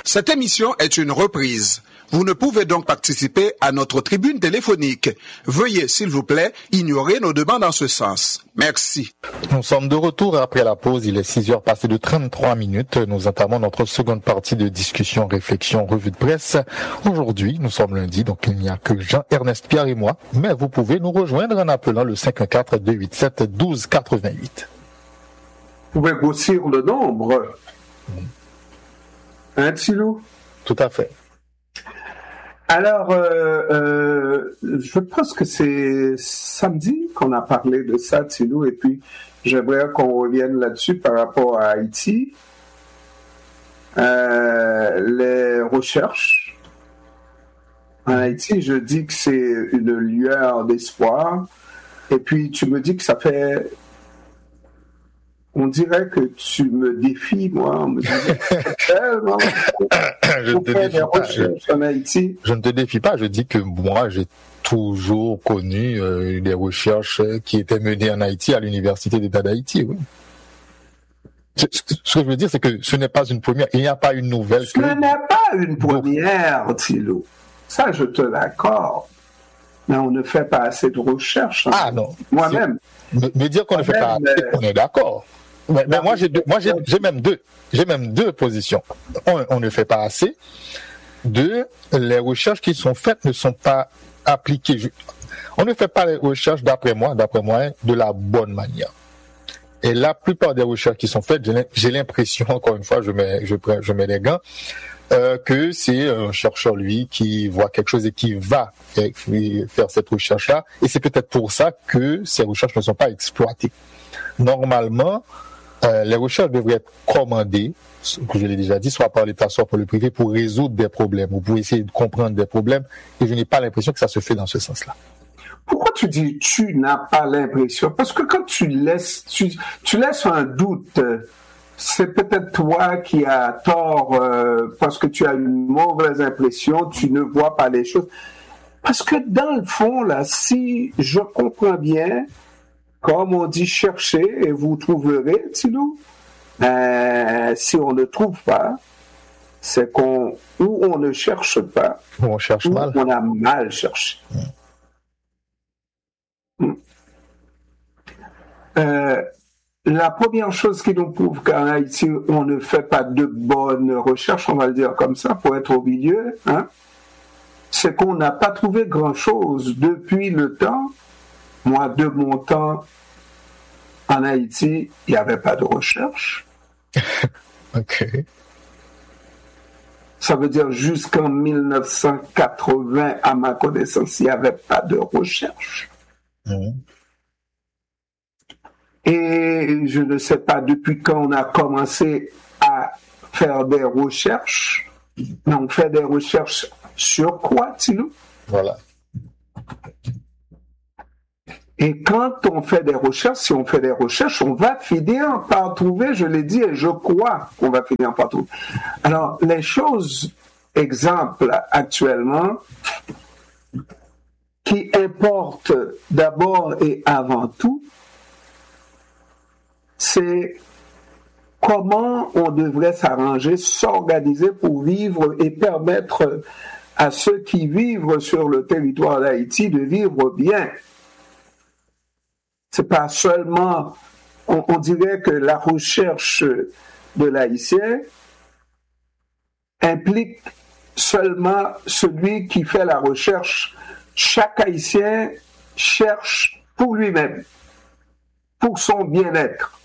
Cette émission est une reprise. Vous ne pouvez donc participer à notre tribune téléphonique. Veuillez, s'il vous plaît, ignorer nos demandes en ce sens. Merci. Nous sommes de retour après la pause. Il est 6h passé de 33 minutes. Nous entamons notre seconde partie de discussion, réflexion, revue de presse. Aujourd'hui, nous sommes lundi, donc il n'y a que Jean-Ernest Pierre et moi. Mais vous pouvez nous rejoindre en appelant le 514-287-1288. Vous pouvez grossir le nombre. Hein, Tsilou? Tout à fait. Alors, je pense que c'est samedi qu'on a parlé de ça, Tsilou, et puis j'aimerais qu'on revienne là-dessus par rapport à Haïti. Les recherches. En Haïti, je dis que c'est une lueur d'espoir, et puis tu me dis que ça fait... On dirait que tu me défies, moi. On me dit tellement. Je ne te défie pas. Je dis que moi, j'ai toujours connu des recherches qui étaient menées en Haïti à l'Université d'État d'Haïti. Oui. Ce que je veux dire, c'est que ce n'est pas une première. Il n'y a pas une nouvelle. Ce n'est pas une première, Thilo. Ça, je te l'accorde. Mais on ne fait pas assez de recherches. Hein. Ah non. Moi-même. Mais dire qu'on ne fait pas assez, on est d'accord. Mais moi, j'ai même deux positions. On ne fait pas assez. Deux, les recherches qui sont faites ne sont pas appliquées. On ne fait pas les recherches, d'après moi, de la bonne manière. Et la plupart des recherches qui sont faites, j'ai l'impression, encore une fois, je mets les gants, que c'est un chercheur, lui, qui voit quelque chose et qui va faire cette recherche-là. Et c'est peut-être pour ça que ces recherches ne sont pas exploitées. Normalement, les recherches devraient être commandées, que je l'ai déjà dit, soit par l'État, soit par le privé, pour résoudre des problèmes ou pour essayer de comprendre des problèmes. Et je n'ai pas l'impression que ça se fait dans ce sens-là. Pourquoi tu dis tu n'as pas l'impression? Parce que quand tu laisses un doute, c'est peut-être toi qui as tort parce que tu as une mauvaise impression, tu ne vois pas les choses. Parce que dans le fond, là, si je comprends bien, comme on dit, cherchez et vous trouverez, Tsilou. Si on ne trouve pas, c'est ou on ne cherche pas, on cherche mal. On a mal cherché. La première chose qui nous prouve qu'en Haïti, on ne fait pas de bonnes recherches, on va le dire comme ça, pour être au milieu, hein, c'est qu'on n'a pas trouvé grand-chose depuis le temps. Moi, de mon temps, en Haïti, il n'y avait pas de recherche. OK. Ça veut dire jusqu'en 1980, à ma connaissance, il n'y avait pas de recherche. Et je ne sais pas depuis quand on a commencé à faire des recherches. Mais on fait des recherches sur quoi, Tilo? Voilà. Et quand on fait des recherches, si on fait des recherches, on va finir par trouver, je l'ai dit, et je crois qu'on va finir par trouver. Alors, les choses, exemple, actuellement, qui importent d'abord et avant tout, c'est comment on devrait s'arranger, s'organiser pour vivre et permettre à ceux qui vivent sur le territoire d'Haïti de vivre bien. C'est pas seulement, on dirait que la recherche de l'haïtien implique seulement celui qui fait la recherche. Chaque haïtien cherche pour lui-même, pour son bien-être.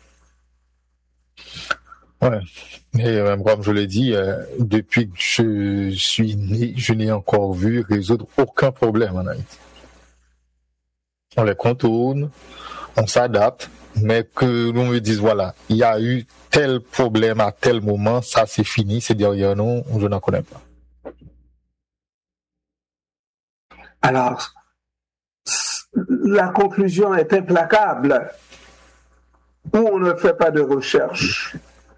Ouais, mais comme je l'ai dit, depuis que je suis né, je n'ai encore vu résoudre aucun problème en Haïti. On les contourne, on s'adapte, mais que l'on me dise, voilà, il y a eu tel problème à tel moment, ça c'est fini, c'est derrière nous, je n'en connais pas. Alors, la conclusion est implacable. Ou on ne fait pas de recherche,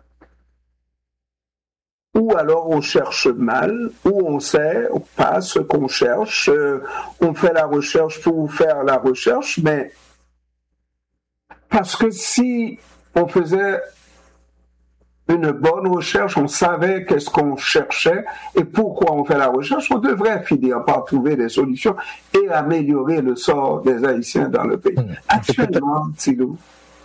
ou alors on cherche mal, ou on sait pas ce qu'on cherche, on fait la recherche pour faire la recherche, mais parce que si on faisait une bonne recherche, on savait qu'est-ce qu'on cherchait et pourquoi on fait la recherche, on devrait finir par trouver des solutions et améliorer le sort des Haïtiens dans le pays. Actuellement, Tilou,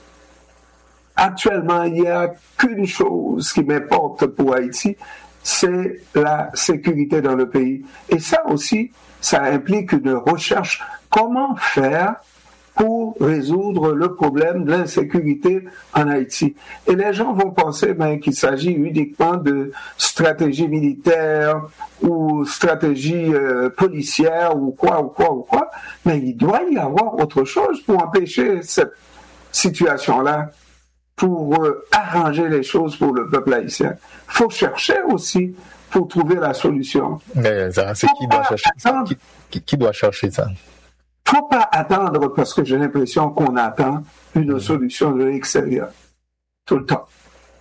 il n'y a qu'une chose qui m'importe pour Haïti, c'est la sécurité dans le pays. Et ça aussi, ça implique une recherche. Comment faire pour résoudre le problème de l'insécurité en Haïti? Et les gens vont penser qu'il s'agit uniquement de stratégie militaire ou stratégie policière ou quoi. Mais il doit y avoir autre chose pour empêcher cette situation-là, pour arranger les choses pour le peuple haïtien. Il faut chercher aussi pour trouver la solution. Mais ça, c'est qui doit chercher ça? Qui doit chercher ça? Il ne faut pas attendre, parce que j'ai l'impression qu'on attend une solution de l'extérieur tout le temps.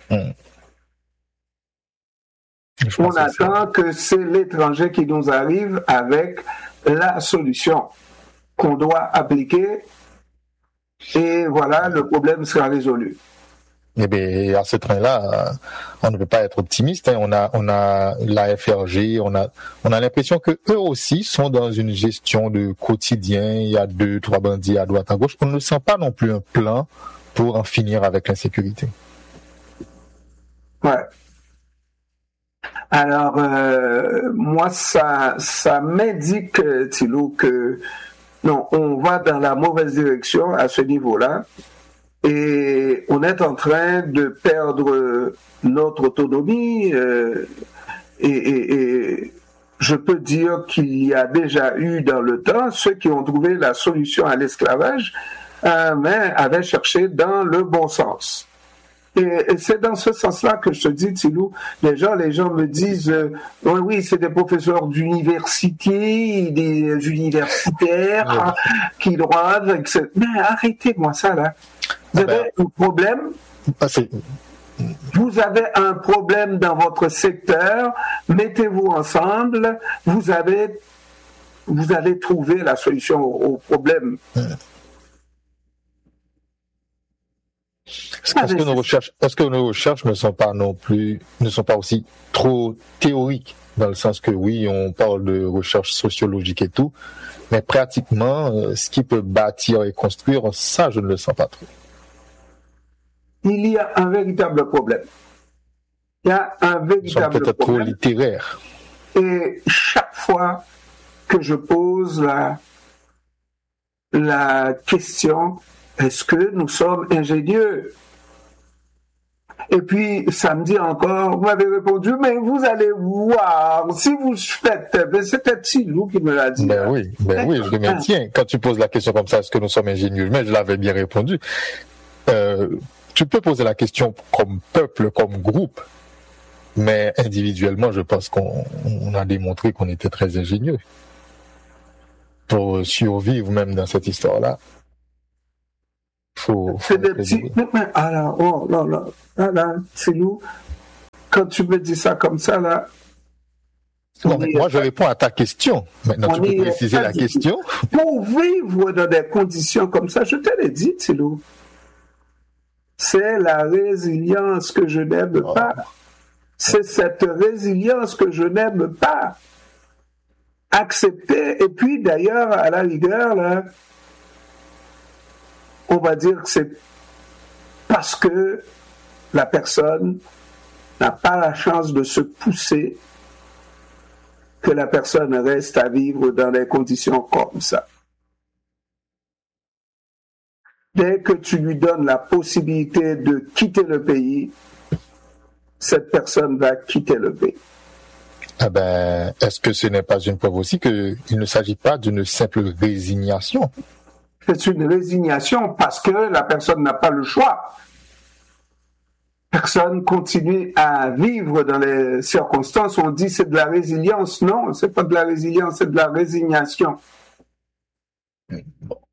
On attend que c'est l'étranger qui nous arrive avec la solution qu'on doit appliquer et voilà, le problème sera résolu. Eh bien, à ce train-là, on ne peut pas être optimiste. On a la FRG, on a l'impression que eux aussi sont dans une gestion de quotidien. Il y a 2-3 bandits à droite à gauche. On ne sent pas non plus un plan pour en finir avec l'insécurité. Ouais. Alors, moi, ça m'indique, Thilo, que non, on va dans la mauvaise direction à ce niveau-là. Et on est en train de perdre notre autonomie et je peux dire qu'il y a déjà eu dans le temps ceux qui ont trouvé la solution à l'esclavage, mais avaient cherché dans le bon sens. Et c'est dans ce sens-là que je te dis, Tilou, les gens me disent oui, c'est des professeurs d'université, des universitaires qui doivent, etc. Mais arrêtez-moi ça, là. Vous avez un problème. Vous avez un problème dans votre secteur, mettez-vous ensemble, vous allez trouver la solution au problème. Est-ce que nos recherches ne sont pas aussi trop théoriques, dans le sens que oui, on parle de recherche sociologique et tout, mais pratiquement, ce qui peut bâtir et construire, ça, je ne le sens pas trop. Il y a un véritable problème. Il y a un véritable peut-être problème. Trop littéraire. Et chaque fois que je pose la question, est-ce que nous sommes ingénieux? Et puis, samedi encore, vous m'avez répondu, mais vous allez voir, si vous faites, c'était Tilou qui me l'a dit. Oui, je le maintiens. Quand tu poses la question comme ça, est-ce que nous sommes ingénieux? Mais je l'avais bien répondu. Tu peux poser la question comme peuple, comme groupe, mais individuellement, je pense qu'on a démontré qu'on était très ingénieux pour survivre même dans cette histoire-là. C'est des petits. Alors, là, c'est nous. Quand tu me dis ça comme ça, là. Non, mais moi, je réponds à ta question. Maintenant, tu peux préciser la question. Pour vivre dans des conditions comme ça, je te l'ai dit, Thilo. C'est la résilience que je n'aime pas. C'est cette résilience que je n'aime pas. Accepter, et puis d'ailleurs, à la rigueur, là, on va dire que c'est parce que la personne n'a pas la chance de se pousser que la personne reste à vivre dans des conditions comme ça. Dès que tu lui donnes la possibilité de quitter le pays, cette personne va quitter le pays. Est-ce que ce n'est pas une preuve aussi qu'il ne s'agit pas d'une simple résignation? C'est une résignation parce que la personne n'a pas le choix. Personne continue à vivre dans les circonstances où on dit c'est de la résilience. Non, c'est pas de la résilience, c'est de la résignation. Bon.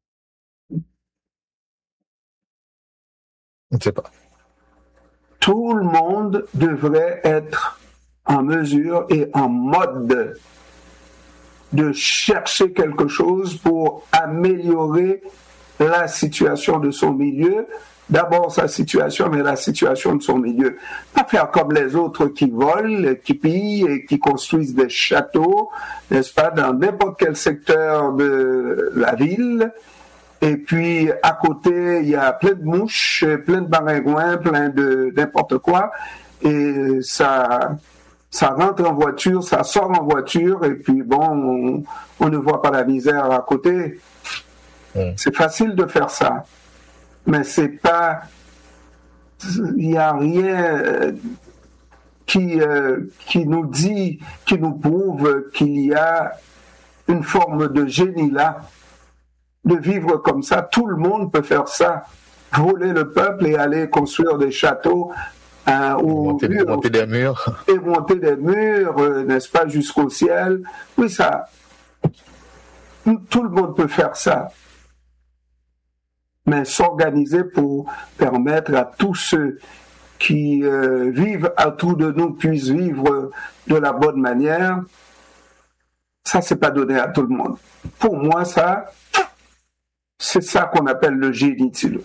Je ne sais pas. Tout le monde devrait être en mesure et en mode de chercher quelque chose pour améliorer la situation de son milieu d'abord sa situation, mais la situation de son milieu. Pas faire comme les autres qui volent, qui pillent et qui construisent des châteaux, n'est-ce pas, dans n'importe quel secteur de la ville. Et puis, à côté, il y a plein de mouches, plein de maringouins, plein de n'importe quoi. Et ça rentre en voiture, ça sort en voiture, et puis bon, on ne voit pas la misère à côté. C'est facile de faire ça. Mais c'est pas... Il n'y a rien qui nous dit, qui nous prouve qu'il y a une forme de génie là. De vivre comme ça, tout le monde peut faire ça. Voler le peuple et aller construire des châteaux monter des murs. Et monter des murs, n'est-ce pas, jusqu'au ciel. Oui, ça, tout le monde peut faire ça. Mais s'organiser pour permettre à tous ceux qui vivent autour de nous puissent vivre de la bonne manière, ça, c'est pas donné à tout le monde. Pour moi, ça, c'est ça qu'on appelle le génie, Thilo.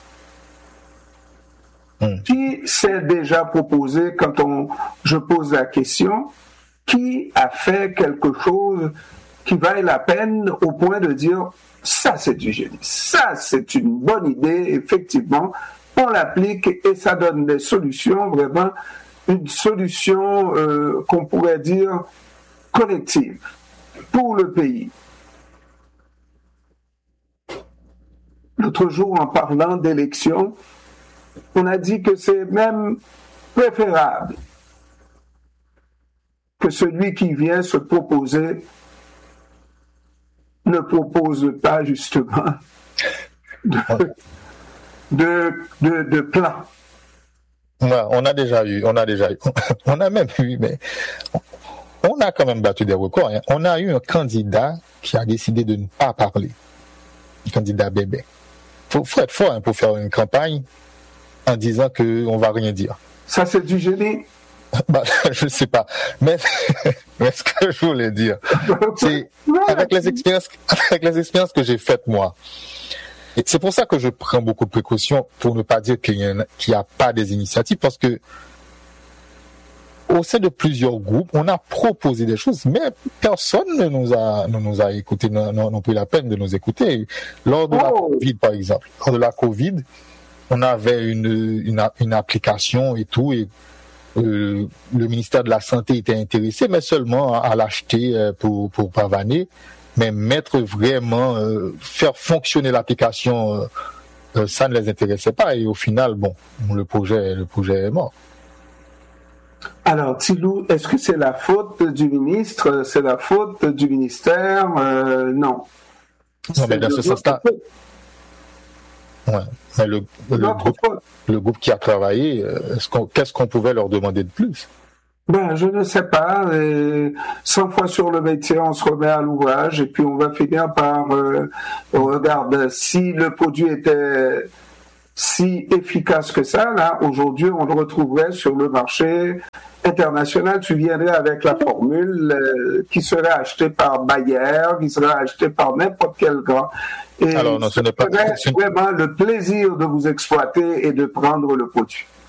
Qui s'est déjà proposé, quand je pose la question, qui a fait quelque chose qui vaille la peine au point de dire ça c'est du génie, ça c'est une bonne idée, effectivement, on l'applique et ça donne des solutions, vraiment une solution qu'on pourrait dire collective pour le pays. L'autre jour, en parlant d'élections, on a dit que c'est même préférable que celui qui vient se proposer ne propose pas justement de plan. Ouais, on a même eu, mais on a quand même battu des records. Hein. On a eu un candidat qui a décidé de ne pas parler. Un candidat bébé. Faut être fort pour faire une campagne en disant qu'on va rien dire. Ça, c'est du génie? Bah, je sais pas. Mais ce que je voulais dire, c'est avec les expériences que j'ai faites moi. Et c'est pour ça que je prends beaucoup de précautions pour ne pas dire qu'il n'y a pas des initiatives, parce que au sein de plusieurs groupes, on a proposé des choses, mais personne ne nous a écouté, n'ont pris la peine de nous écouter. Lors de la Covid, par exemple, lors de la Covid, on avait une application et tout, et le ministère de la Santé était intéressé, mais seulement à l'acheter pour pavaner, mais mettre vraiment, faire fonctionner l'application, ça ne les intéressait pas, et au final, bon, le projet est mort. Alors, Thilo, est-ce que c'est la faute du ministre, c'est la faute du ministère? Non. Non, mais dans ce sens-là, ouais. Mais le groupe qui a travaillé, qu'est-ce qu'on pouvait leur demander de plus? Ben, je ne sais pas. 100 fois sur le métier, on se remet à l'ouvrage et puis on va finir par regarde, si le produit était si efficace que ça, là, aujourd'hui, on le retrouverait sur le marché international. Tu viendrais avec la formule qui serait achetée par Bayer, qui serait achetée par n'importe quel grand. Et alors, non, ce n'est pas vraiment le plaisir de vous exploiter et de prendre le produit.